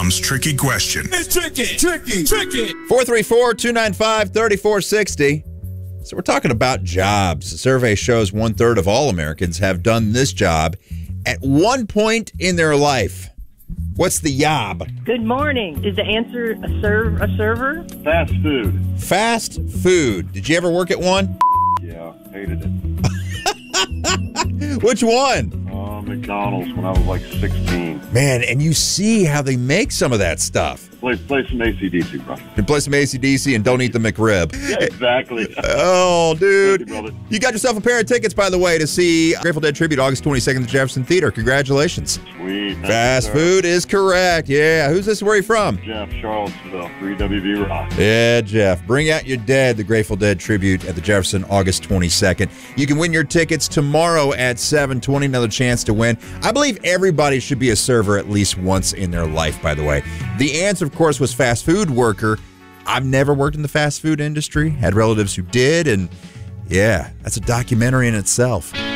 Tom's tricky question. It's tricky. 434-295-3460. So we're talking about jobs. The survey shows 1/3 of all Americans have done this job at one point in their life. What's the job? Good morning. Is the answer a server? Fast food. Fast food. Did you ever work at one? Yeah, hated it. Which one? McDonald's when I was like 16. Man, and you see how they make some of that stuff. Play some AC/DC, bro. And play some AC/DC and don't eat the McRib. Yeah, exactly. Oh, dude. Thank you, brother. You got yourself a pair of tickets, by the way, to see Grateful Dead Tribute August 22nd at the Jefferson Theater. Congratulations. Sweet. Thank Fast you, food is correct. Yeah. Who's this? Where are you from? Jeff, Charlottesville, 3WV Rock. Yeah, Jeff. Bring out your dead, the Grateful Dead Tribute at the Jefferson August 22nd. You can win your tickets tomorrow at 7:20. Another chance to win. I believe everybody should be a server at least once in their life, by the way. The answer, of course, was fast food worker. I've never worked in the fast food industry. Had relatives who did, and yeah, that's a documentary in itself.